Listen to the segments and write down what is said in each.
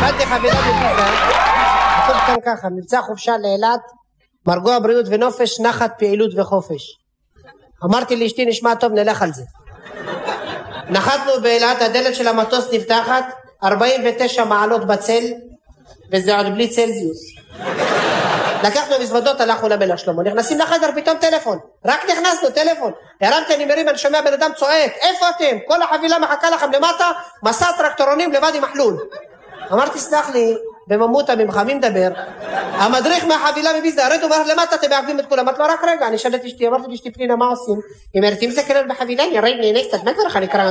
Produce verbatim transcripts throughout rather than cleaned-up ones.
אכלתי חבילה בפיזה, כתוב כאן ככה, מבצע חופשה לאילת, מרגוע בריאות ונופש, נחת פעילות וחופש. אמרתי לאשתי נשמע טוב, נלך על זה. נחתנו באילת, הדלת של המטוס נפתחת, ארבעים ותשע מעלות בצל, וזה עוד בלי צלזיוס. לקחנו מזוודות, הלכנו למלך שלמה, נכנסים לחדר, פתאום טלפון, רק נכנסנו, טלפון, הרמתי, אני מרים, אני שומע בן אדם צועק, איפה אתם? כל החבילה מחכה לכם למטה, מסע טרקטורונים לבד עם מחלול. אמרתי, סלח לי, בממותה ממך, מי מדבר? המדריך מהחבילה מביזה, הרד אומר למטה, אתם מעכבים את כולם. אמרתי לו, רק רגע, אני שאלתי אשתי, אמרתי לאשתי פנינה, מה עושים? היא אומרת, אם זה כלל בחבילה, ירד נהנה קצת, מה כבר לך לקרוא?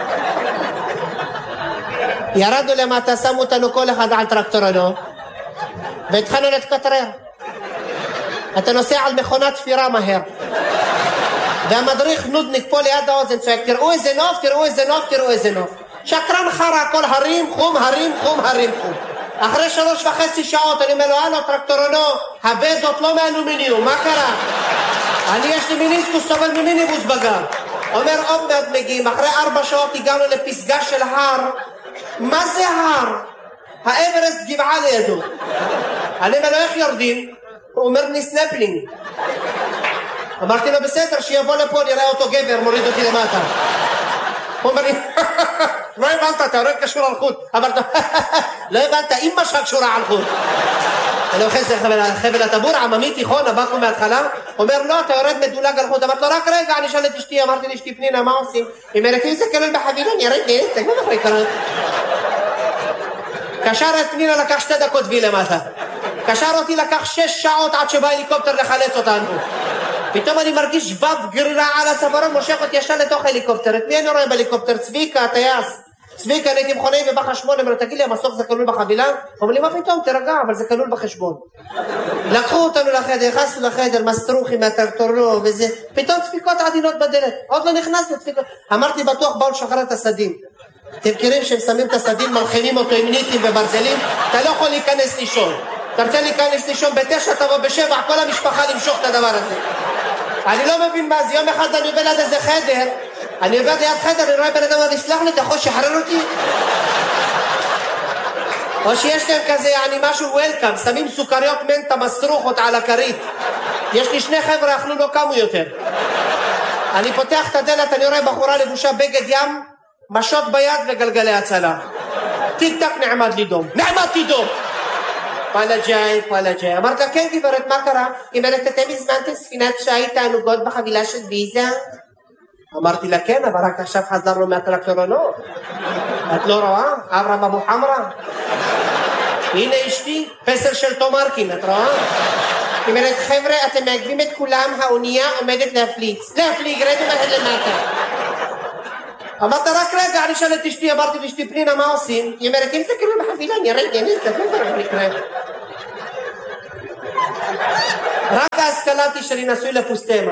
ירדנו למטה, שמו אותנו כל אחד על טרקטורנו, והתחלנו להתקטרר. אתה נוסע על מכונת תפירה מהר. והמדריך נודניק פה ליד האוזן צועק, תראו איזה נוף, תראו איזה נוף, תראו איזה נוף. שקרן חרה, הכל הרים, חום, הרים, חום, הרים, חום. אחרי שלוש וחצי שעות אני אומר לו, הלו טרקטורנו, הבדות לא מאלומיניום, מה קרה? אני יש לי מיניסקוס סובל ממיניבוס בגן. אומר, עוד מעט מגיעים, אחרי ארבע שעות הגענו לפסגה של הר. מה זה הר? האברסט גבעה לידו. אני אומר לו, איך יורדים? הוא אומר לי סנפלינג. אמרתי לו, בסדר, שיבוא לפה, נראה אותו גבר, מוריד אותי למטה. הוא אומר לי, לא הבנת, אתה יורד קשור על חוט. אמרת, לא הבנת, אמא שלך קשורה על חוט. אני אוחז חבל הטבור, עממי תיכון, הבקו מההתחלה. אומר, לא, אתה יורד מדולג על חוט. אמרת לו, רק רגע, אני שאל את אשתי, אמרתי לאשתי פנינה, מה עושים? היא אומרת, אם זה כלול בחבילה, נרד נרד, זה כבר אחרי קראת. קשר את פנינה, לקח שתי דקות וי למטה. קשר אותי, לקח שש שעות עד שבא הליקופטר לחלץ אותנו. פתאום אני מרגיש שבב גרירה על הצווארון, מושך אותי ישר לתוך ההליקופטר. את מי אני רואה בהליקופטר? צביקה, טייס. צביקה, אני הייתי מכונאי ובחשבון, אמרו, תגיד לי, המסוק זה כלול בחבילה? אומר לי, מה פתאום? תרגע, אבל זה כלול בחשבון. לקחו אותנו לחדר, נכנסנו לחדר, מסטרוכי מהטרקטורנו וזה, פתאום דפיקות עדינות בדלת. עוד לא נכנסנו דפיקות. אמרתי, בטוח באו לשחרר את הסדין. אתם מכירים שהם שמים את הסדין, מלחינים אותו עם ניטים וברזלים, אתה לא יכול להיכנס לישון. אתה רוצה להיכנס לישון בתשע, תבוא בשבע, כל המשפחה למשוך את הדבר הזה. אני לא מבין מה זה, יום אחד אני עובר ליד איזה חדר, אני עובר ליד חדר, אני רואה בן אדם, אני סלח לי, אתה יכול שחרר אותי? או שיש להם כזה, אני משהו וולקאם, שמים סוכריות מנטה מסרוכות על הכרית. יש לי שני חבר'ה, אכלו לא קמו יותר. אני פותח את הדלת, אני רואה בחורה לבושה בגד ים, משות ביד וגלגלי הצלה. טיק טק נעמד לי דום. נעמדתי דום! פאלה ג'אי, פאלה ג'אי. אמרת לה, כן גברת, מה קרה? היא אומרת, אתם הזמנתם ספינת שיט תענוגות בחבילה של ויזה? אמרתי לה, כן, אבל רק עכשיו חזרנו מהטרקטורנות. את לא רואה? אברה בבו חמרה. הנה אשתי, פסל של תומרקין, את רואה? היא אומרת, חבר'ה, אתם מעכבים את כולם, האונייה עומדת להפליץ. להפליג, רדו מהר למטה. אמרת רק רגע, אני שאל את אשתי, אמרתי לאשתי פנינה, מה עושים? היא אומרת, אם זה כאילו בחבילה, אני רגע, אני אצטרך, לא כבר נקרא. רק אז קלטתי שאני נשוי לפוסטמה.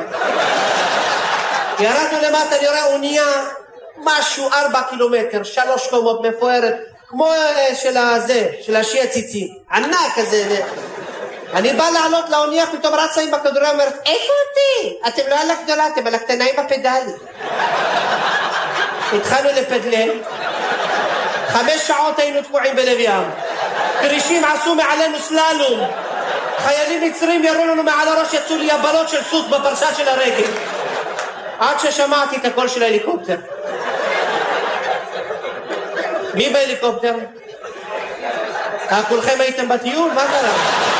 ירדנו למטה, אני רואה אונייה, משהו ארבע קילומטר, שלוש קומות מפוארת, כמו של הזה, של השי הציצי, ענק כזה. אני בא לעלות לאונייה, פתאום רצה עם בכדוריה, אומרת, איפה אותי? אתם לא על הגדולה, אתם על הקטנה עם הפדלי. התחלנו לפדלל, חמש שעות היינו תקועים בלב ים, קרישים עשו מעלינו סללום, חיילים מצרים ירו לנו מעל הראש, יצאו לי הבלות של סוס בפרסה של הרגל, עד ששמעתי את הקול של ההליקופטר. מי בהליקופטר? כולכם הייתם בטיול? מה קרה?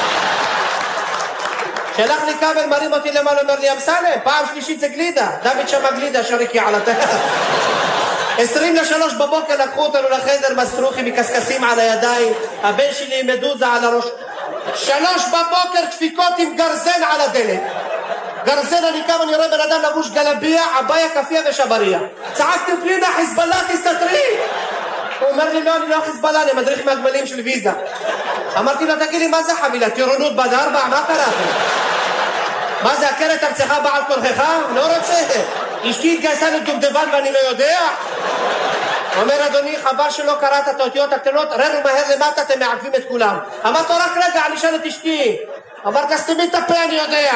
שלח לי כבל, מרים אותי למעלה, אומר לי, אמסלם, פעם שלישית זה גלידה, דוד שמה גלידה, שריקי על הטייס. עשרים לשלוש בבוקר לקחו אותנו לחדר, מסטרוכי מקסקסים על הידיים, הבן שלי עם מדוזה על הראש. שלוש בבוקר דפיקות עם גרזן על הדלת. גרזן, אני קם, אני רואה בן אדם לבוש גלביה, עביה, כפיה ושבריה. צעקתי פנינה, חיזבאללה, תסתתרי. הוא אומר לי, לא, אני לא חיזבאללה, אני מדריך מהגמלים של ויזה. אמרתי לו, תגיד לי, מה זה חבילה? טירונות בד ארבע? מה קרה? מה זה, הכרת ארצך בעל כורכך? לא רוצה. אשתי התגייסה לדובדבן ואני לא יודע. אומר, אדוני, חבל שלא קראת את האותיות הקטנות, רדו מהר למטה, אתם מעכבים את כולם. אמרת לו, רק רגע, אני שאל את אשתי. אמרת, סתמי את הפה, אני יודע.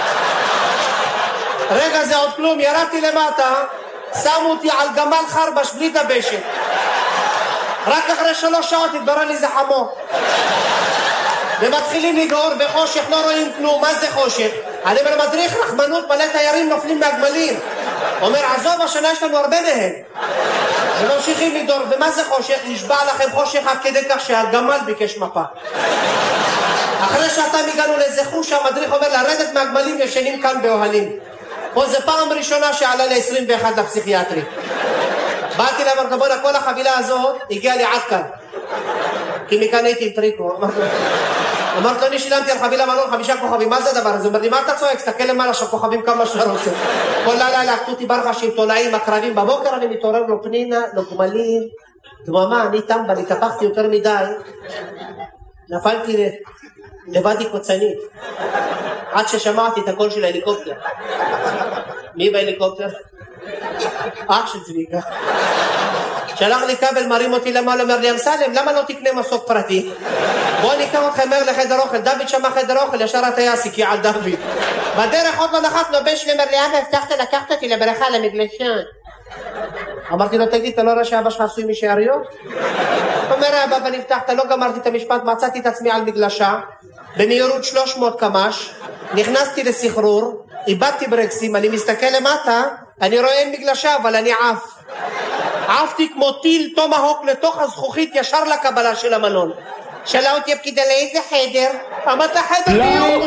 רגע, זה עוד כלום, ירדתי למטה, שמו אותי על גמל חרבש בלי דבשת. רק אחרי שלוש שעות התברר לי זה חמור. ומתחילים לגעור בחושך, לא רואים כלום. מה זה חושך? אני אומר, מדריך רחמנות, מלא תיירים נופלים מהגמלים. אומר, עזוב, השנה יש לנו הרבה מהם. וממשיכים לגעור, ומה זה חושך? נשבע לכם חושך עד כדי כך שהגמל ביקש מפה. אחרי שעתיים הגענו לאיזה חוש, המדריך אומר, לרדת מהגמלים ישנים כאן באוהלים. פה זה פעם ראשונה שעלה ל-עשרים ואחת לפסיכיאטרי. באתי להם, אמרתי, בוא'נה, כל החבילה הזאת הגיעה לי עד כאן. כי מכאן הייתי עם טריקו. אמרת לו, אני שילמתי על חבילה מלון חמישה כוכבים, מה זה הדבר הזה? הוא אומר לי, מה אתה צועק? תסתכל למעלה שהכוכבים כמה שאתה רוצה. כל לילה לקחו אותי ברחשים, תולעים, הקרבים, בבוקר אני מתעורר לו פנינה, לו גמלים, דממה, אני טמבל, התהפכתי יותר מדי, נפלתי לבדי קוצנית, עד ששמעתי את הקול של ההליקופטר. מי בהליקופטר? אח של צביקה. שלח לי כבל, מרים אותי למעלה, אומר לי, אמסלם, למה לא תקנה מסוק פרטי? בוא ניקח אותך מהר לחדר אוכל. דוד שמע חדר אוכל, ישר הטייס הקיע על דוד. בדרך עוד לא נחתנו, הבן שלי אומר לי, אבא, הבטחת לקחת אותי לבריכה למגלשה. אמרתי לו, תגיד, אתה לא רואה שאבא שלך עשוי משאריות? אומר, אבא, אבל הבטחת, לא גמרתי את המשפט, מצאתי את עצמי על מגלשה, במהירות שלוש מאות קמ"ש, נכנסתי לסחרור, איבדתי ברקסים, אני מסתכל למטה, אני רואה אין מגלשה, אבל אני עף. עפתי כמו טיל תומהוק לתוך הזכוכית ישר לקבלה של המלון. שאלה אותי הפקידה לאיזה חדר? אמרת חדר ביום.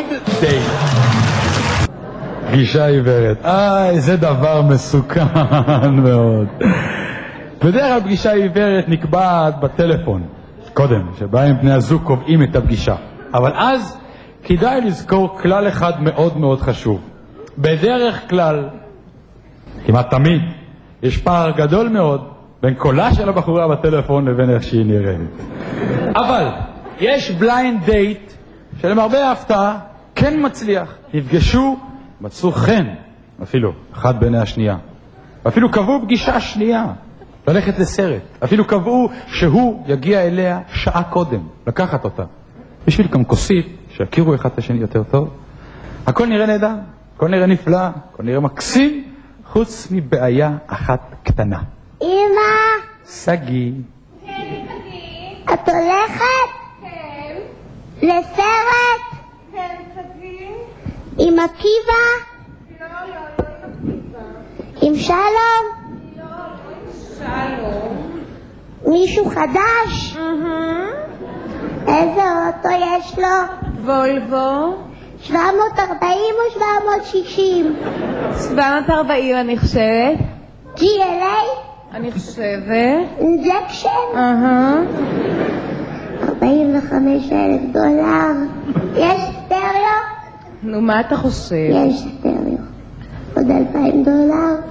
פגישה עיוורת. איי, זה דבר מסוכן מאוד. בדרך כלל פגישה עיוורת נקבעת בטלפון. קודם, שבהם בני הזוג קובעים את הפגישה. אבל אז כדאי לזכור כלל אחד מאוד מאוד חשוב. בדרך כלל, כמעט תמיד, יש פער גדול מאוד בין קולה של הבחורה בטלפון לבין איך שהיא נראית. אבל יש בליינד דייט שלמרבה ההפתעה כן מצליח. נפגשו, מצאו חן, אפילו אחד בעיני השנייה. אפילו קבעו פגישה שנייה, ללכת לסרט. אפילו קבעו שהוא יגיע אליה שעה קודם, לקחת אותה. בשביל גם כוסית, שיכירו אחד את השני יותר טוב. הכל נראה נהדר, הכל נראה נפלא, הכל נראה מקסים, חוץ מבעיה אחת קטנה. אמא! סגי. כן, סגי. את הולכת? כן. לסרט? כן, סגי. עם עקיבא? לא, לא, לא עם עקיבא. עם שלום? לא, לא עם שלום. מישהו חדש? אהה. איזה אוטו יש לו? וולבו. שבע מאות ארבעים או שבע מאות שישים? שבע מאות ארבעים אני חושבת. ג'י אל איי? אני חושבת. אינג'קשן? אהה. ארבעים וחמישה אלף דולר. יש סטריאו? נו, מה אתה חושב? יש סטריאו. עוד אלפיים דולר.